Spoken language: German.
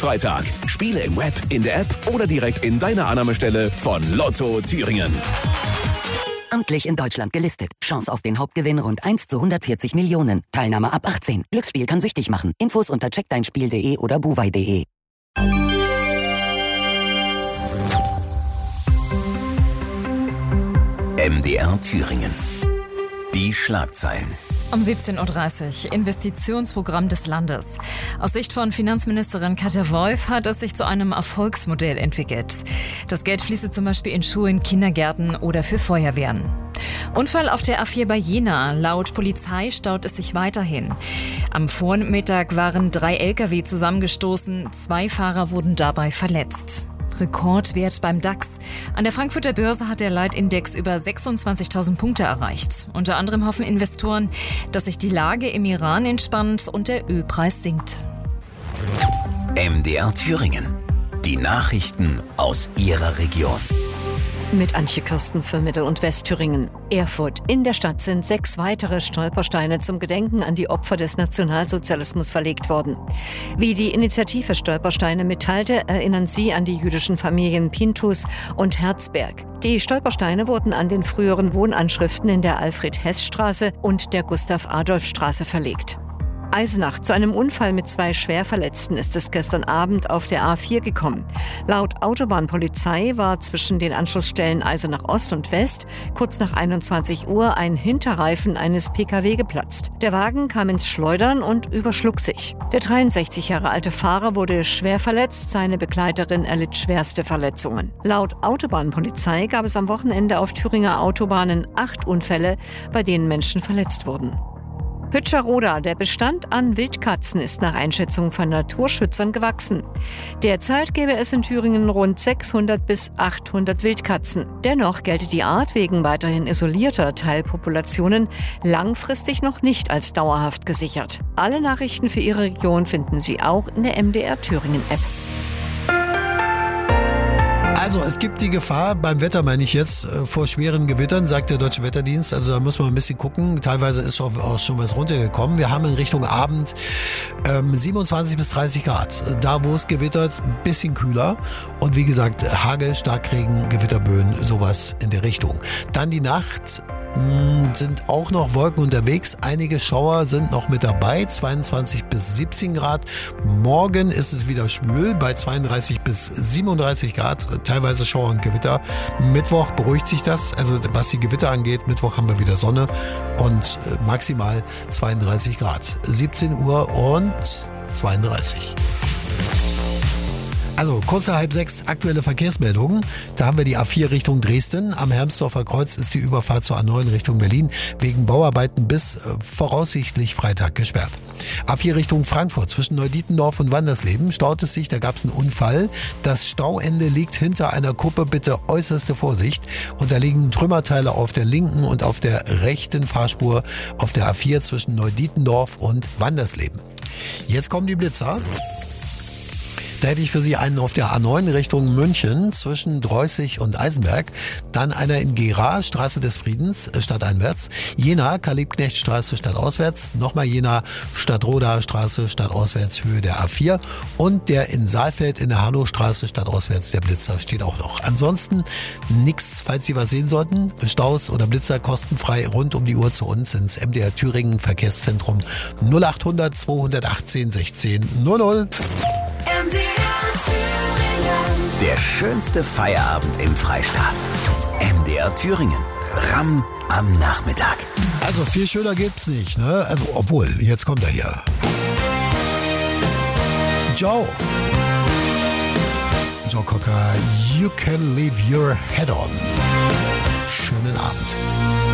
Freitag. Spiele im Web, in der App oder direkt in deiner Annahmestelle von Lotto Thüringen. Amtlich in Deutschland gelistet. Chance auf den Hauptgewinn rund 1 zu 140 Millionen. Teilnahme ab 18. Glücksspiel kann süchtig machen. Infos unter checkdeinspiel.de oder buwei.de. MDR Thüringen. Die Schlagzeilen. Um 17.30 Uhr, Investitionsprogramm des Landes. Aus Sicht von Finanzministerin Katja Wolf hat es sich zu einem Erfolgsmodell entwickelt. Das Geld fließe zum Beispiel in Schulen, Kindergärten oder für Feuerwehren. Unfall auf der A4 bei Jena. Laut Polizei staut es sich weiterhin. Am Vormittag waren 3 Lkw zusammengestoßen. 2 Fahrer wurden dabei verletzt. Rekordwert beim DAX. An der Frankfurter Börse hat der Leitindex über 26.000 Punkte erreicht. Unter anderem hoffen Investoren, dass sich die Lage im Iran entspannt und der Ölpreis sinkt. MDR Thüringen. Die Nachrichten aus Ihrer Region. Mit Antje Kirsten für Mittel- und Westthüringen. Erfurt. In der Stadt sind 6 weitere Stolpersteine zum Gedenken an die Opfer des Nationalsozialismus verlegt worden. Wie die Initiative Stolpersteine mitteilte, erinnern sie an die jüdischen Familien Pinthus und Herzberg. Die Stolpersteine wurden an den früheren Wohnanschriften in der Alfred-Hess-Straße und der Gustav-Adolf-Straße verlegt. Eisenach. Zu einem Unfall mit 2 Schwerverletzten ist es gestern Abend auf der A4 gekommen. Laut Autobahnpolizei war zwischen den Anschlussstellen Eisenach Ost und West kurz nach 21 Uhr ein Hinterreifen eines Pkw geplatzt. Der Wagen kam ins Schleudern und überschlug sich. Der 63 Jahre alte Fahrer wurde schwer verletzt, seine Begleiterin erlitt schwerste Verletzungen. Laut Autobahnpolizei gab es am Wochenende auf Thüringer Autobahnen 8 Unfälle, bei denen Menschen verletzt wurden. Hütscher-Roda. Der Bestand an Wildkatzen ist nach Einschätzung von Naturschützern gewachsen. Derzeit gäbe es in Thüringen rund 600 bis 800 Wildkatzen. Dennoch gelte die Art wegen weiterhin isolierter Teilpopulationen langfristig noch nicht als dauerhaft gesichert. Alle Nachrichten für Ihre Region finden Sie auch in der MDR Thüringen App. Also es gibt die Gefahr, beim Wetter meine ich jetzt, vor schweren Gewittern, sagt der Deutsche Wetterdienst. Also da muss man ein bisschen gucken. Teilweise ist auch schon was runtergekommen. Wir haben in Richtung Abend 27 bis 30 Grad. Da, wo es gewittert, ein bisschen kühler. Und wie gesagt, Hagel, Starkregen, Gewitterböen, sowas in der Richtung. Dann die Nacht. Sind auch noch Wolken unterwegs. Einige Schauer sind noch mit dabei. 22 bis 17 Grad. Morgen ist es wieder schwül bei 32 bis 37 Grad. Teilweise Schauer und Gewitter. Mittwoch beruhigt sich das. Also was die Gewitter angeht, Mittwoch haben wir wieder Sonne und maximal 32 Grad. 17 Uhr und 32. Also kurz nach 5:30 aktuelle Verkehrsmeldungen. Da haben wir die A4 Richtung Dresden. Am Hermsdorfer Kreuz ist die Überfahrt zur A9 Richtung Berlin wegen Bauarbeiten bis voraussichtlich Freitag gesperrt. A4 Richtung Frankfurt zwischen Neudietendorf und Wandersleben staut es sich. Da gab es einen Unfall. Das Stauende liegt hinter einer Kuppe. Bitte äußerste Vorsicht. Und da liegen Trümmerteile auf der linken und auf der rechten Fahrspur auf der A4 zwischen Neudietendorf und Wandersleben. Jetzt kommen die Blitzer. Da hätte ich für Sie einen auf der A9 Richtung München zwischen Dreußig und Eisenberg. Dann einer in Gera, Straße des Friedens, stadteinwärts. Jena, Karl-Liebknecht-Straße, stadtauswärts. Nochmal Jena, Stadtroda, Straße, stadtauswärts, Höhe der A4. Und der in Saalfeld in der Hannostraße, stadtauswärts, der Blitzer steht auch noch. Ansonsten nichts, falls Sie was sehen sollten. Staus oder Blitzer kostenfrei rund um die Uhr zu uns ins MDR Thüringen Verkehrszentrum 0800 218 16 00. Der schönste Feierabend im Freistaat. MDR Thüringen. Ramm am Nachmittag. Also viel schöner gibt's nicht, ne? Also, obwohl, jetzt kommt er hier. Joe Cocker, You Can Leave Your Head On. Schönen Abend.